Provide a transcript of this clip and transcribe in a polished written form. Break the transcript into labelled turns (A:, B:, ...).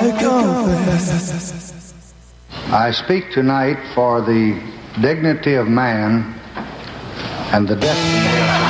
A: I speak tonight for the dignity of man and the destiny of